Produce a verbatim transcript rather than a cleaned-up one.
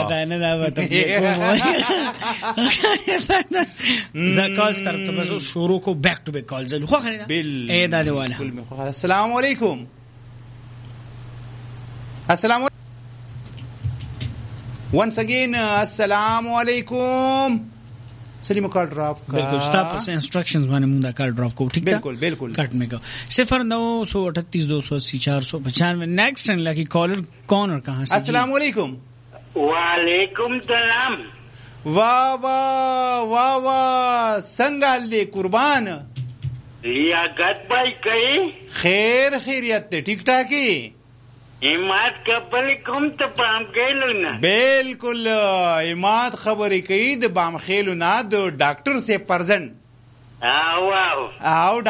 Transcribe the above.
دا نه دا وته زه کال ستاره ته بس شروع کو بیک ټو بیک کال زه خو خریدا بل اے دا دیواله. السلام علیکم. السلام once again السلام علیکم. سلیم کال ड्रॉप کا بالکل سٹاپ سے انسٹرکشنز باندې مونږ دا کال ड्रॉप کو ٹھیک ہے بالکل بالکل کٹ میں کو صفر نو سو اٹھتیس دو سو اسی چار سو پچانوے. نیکسٹ اینڈ لکی کالر کون اور کہاں سے؟ السلام علیکم. وعلیکم السلام. واہ واہ واہ واہ سنگال دے قربان. لیاقت بھائی کئی خیر خیریت تے ٹھیک ٹھاک ہی. اماد کپل کوم ته پام کېلو نه بالکل اماد خبرې کوي د بام خېلو نه د ډاکټر سے پرزن او او او